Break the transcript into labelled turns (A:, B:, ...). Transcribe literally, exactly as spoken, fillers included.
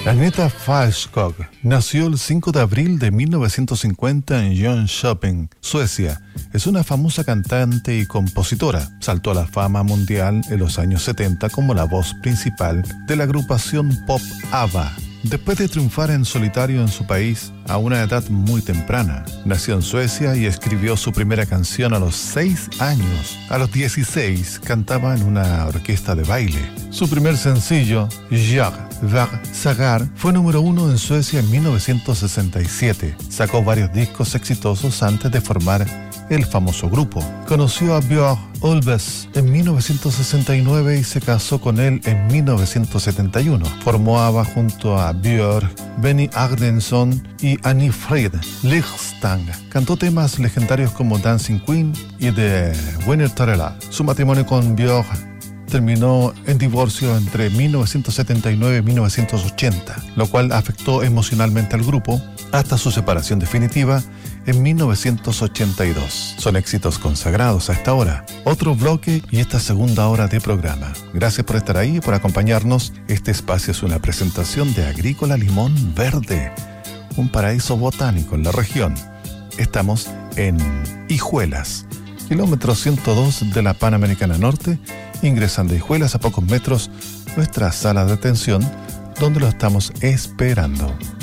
A: Agneta Falskog nació el cinco de abril de mil novecientos cincuenta en Jönköping, Suecia. Es una famosa cantante y compositora. Saltó a la fama mundial en los años setenta como la voz principal de la agrupación pop ABBA. Después de triunfar en solitario en su país a una edad muy temprana, nació en Suecia y escribió su primera canción a los seis años. A los dieciséis cantaba en una orquesta de baile. Su primer sencillo, Jag var Sagar, fue número uno en Suecia en mil novecientos sesenta y siete. Sacó varios discos exitosos antes de formar el famoso grupo. Conoció a Björn Ulvaeus en mil novecientos sesenta y nueve y se casó con él en mil novecientos setenta y uno. Formó ABBA junto a Björn, Benny Agdensson y Annie Frid Lichstang. Cantó temas legendarios como Dancing Queen y The Winner Tarela. Su matrimonio con Björn terminó en divorcio entre mil novecientos setenta y nueve y mil novecientos ochenta, lo cual afectó emocionalmente al grupo hasta su separación definitiva en mil novecientos ochenta y dos. Son éxitos consagrados a esta hora. Otro bloque y esta segunda hora de programa. Gracias por estar ahí y por acompañarnos. Este espacio es una presentación de Agrícola Limón Verde, un paraíso botánico en la región. Estamos en Hijuelas, kilómetro ciento dos de la Panamericana Norte. Ingresando a Hijuelas, a pocos metros, nuestra sala de atención, donde lo estamos esperando.